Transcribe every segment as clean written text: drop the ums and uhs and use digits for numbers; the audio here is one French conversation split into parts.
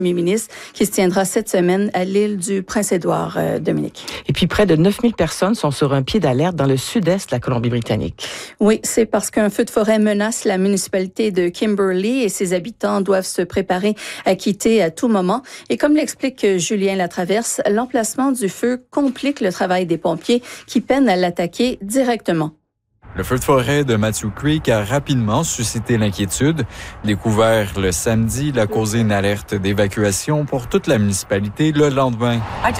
Premier ministre qui se tiendra cette semaine à l'île du Prince-Édouard, Dominique. Et puis, près de 9000 personnes sont sur un pied d'alerte dans le sud-est de la Colombie-Britannique. Oui, c'est parce qu'un feu de forêt menace la municipalité de Kimberley et ses habitants doivent se préparer à quitter à tout moment. Et comme l'explique Julien Latraverse, l'emplacement du feu complique le travail des pompiers qui peinent à l'attaquer directement. Le feu de forêt de Matthew Creek a rapidement suscité l'inquiétude. Découvert le samedi, il a causé une alerte d'évacuation pour toute la municipalité le lendemain.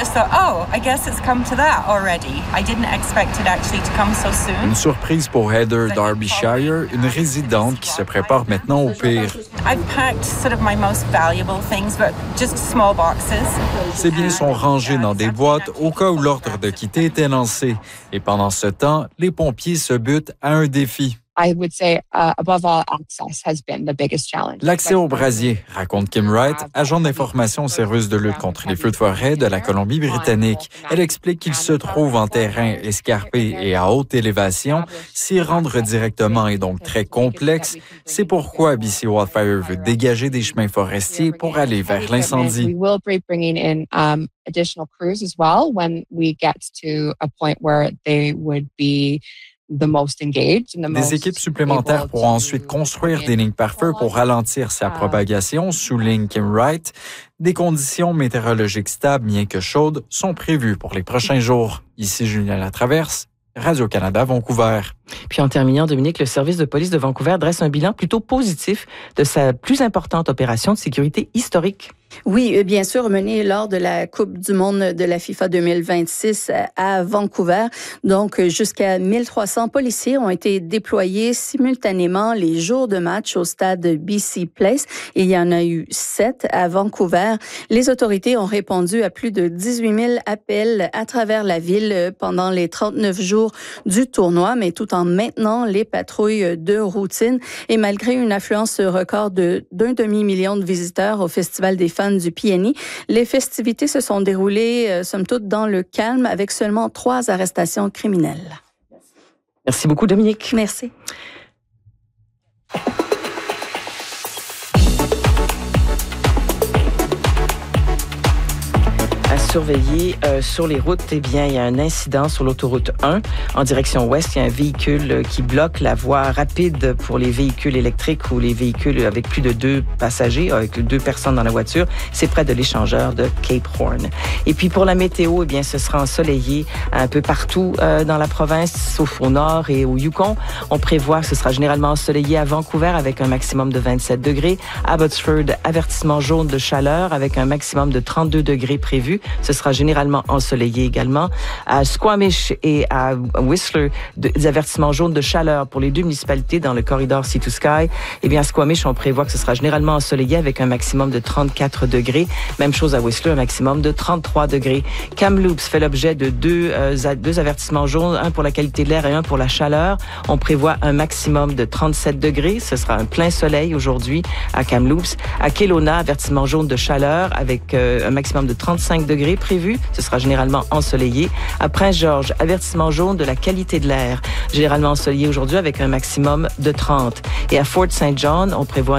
Une surprise pour Heather Derbyshire, une résidente qui se prépare maintenant au pire. Ses biens sont rangés dans des boîtes au cas où l'ordre de quitter était lancé. Et pendant ce temps, les pompiers se butent à un défi. L'accès au brasier, raconte Kim Wright, agent d'information au service de lutte contre les feux de forêt de la Colombie-Britannique. Elle explique qu'il se trouve en terrain escarpé et à haute élévation. S'y rendre directement est donc très complexe. C'est pourquoi BC Wildfire veut dégager des chemins forestiers pour aller vers l'incendie. Des équipes supplémentaires pourront ensuite construire des lignes pare-feu pour ralentir sa propagation, souligne Kim Wright. Des conditions météorologiques stables, bien que chaudes, sont prévues pour les prochains jours. Ici Julien Latraverse, Radio-Canada, Vancouver. Puis en terminant, Dominique, le service de police de Vancouver dresse un bilan plutôt positif de sa plus importante opération de sécurité historique. Oui, bien sûr, menée lors de la Coupe du monde de la FIFA 2026 à Vancouver. Donc, jusqu'à 1300 policiers ont été déployés simultanément les jours de match au stade BC Place. Il y en a eu 7 à Vancouver. Les autorités ont répondu à plus de 18 000 appels à travers la ville pendant les 39 jours du tournoi, mais tout en maintenant les patrouilles de routine. Et malgré une affluence record d'un demi-million de visiteurs au Festival des fans du PNI, les festivités se sont déroulées, somme toute, dans le calme, avec seulement 3 arrestations criminelles. Merci beaucoup, Dominique. Merci. Surveiller sur les routes, eh bien, il y a un incident sur l'autoroute 1 en direction ouest. Il y a un véhicule qui bloque la voie rapide pour les véhicules électriques ou les véhicules avec plus de 2 passagers, avec 2 personnes dans la voiture. C'est près de l'échangeur de Cape Horn. Et puis pour la météo, eh bien, ce sera ensoleillé un peu partout dans la province, sauf au nord et au Yukon. On prévoit que ce sera généralement ensoleillé à Vancouver avec un maximum de 27 degrés. À Abbotsford, avertissement jaune de chaleur avec un maximum de 32 degrés prévu. Ce sera généralement ensoleillé également. À Squamish et à Whistler, des avertissements jaunes de chaleur pour les 2 municipalités dans le corridor Sea to Sky. Eh bien, à Squamish, on prévoit que ce sera généralement ensoleillé avec un maximum de 34 degrés. Même chose à Whistler, un maximum de 33 degrés. Kamloops fait l'objet de 2 avertissements jaunes, un pour la qualité de l'air et un pour la chaleur. On prévoit un maximum de 37 degrés. Ce sera un plein soleil aujourd'hui à Kamloops. À Kelowna, avertissement jaune de chaleur avec un maximum de 35 degrés prévu. Ce sera généralement ensoleillé. À Prince-Georges, avertissement jaune de la qualité de l'air. Généralement ensoleillé aujourd'hui avec un maximum de 30. Et à Fort St. John, on prévoit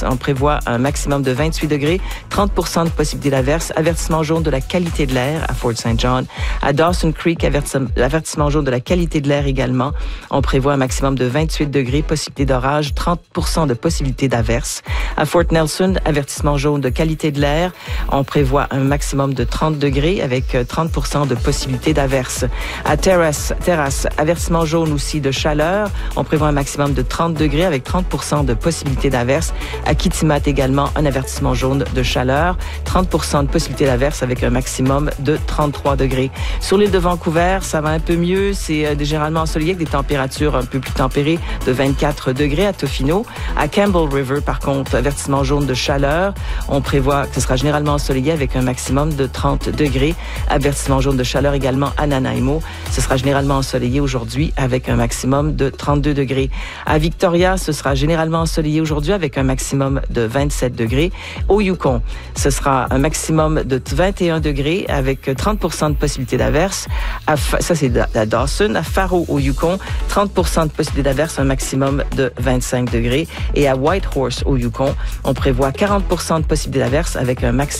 un maximum de 28 degrés, 30% de possibilité d'averse. Avertissement jaune de la qualité de l'air à Fort St. John. À Dawson Creek, avertissement jaune de la qualité de l'air également. On prévoit un maximum de 28 degrés, possibilité d'orage, 30% de possibilité d'averse. À Fort Nelson, avertissement jaune de qualité de l'air. On prévoit un maximum de 30 degrés avec 30% de possibilité d'averse. À Terrace, avertissement jaune aussi de chaleur. On prévoit un maximum de 30 degrés avec 30% de possibilité d'averse. À Kitimat également, un avertissement jaune de chaleur. 30% de possibilité d'averse avec un maximum de 33 degrés. Sur l'île de Vancouver, ça va un peu mieux. C'est généralement ensoleillé avec des températures un peu plus tempérées de 24 degrés à Tofino. À Campbell River, par contre, avertissement jaune de chaleur. On prévoit que ce sera généralement ensoleillé avec un maximum de 30 degrés. Avertissement jaune de chaleur également à Nanaimo. Ce sera généralement ensoleillé aujourd'hui avec un maximum de 32 degrés. À Victoria, ce sera généralement ensoleillé aujourd'hui avec un maximum de 27 degrés. Au Yukon, ce sera un maximum de 21 degrés avec 30% de possibilité d'averse. Ça, c'est à Dawson. À Faro, au Yukon, 30% de possibilité d'averse, un maximum de 25 degrés. Et à Whitehorse, au Yukon, on prévoit 40% de possibilité d'averse avec un maximum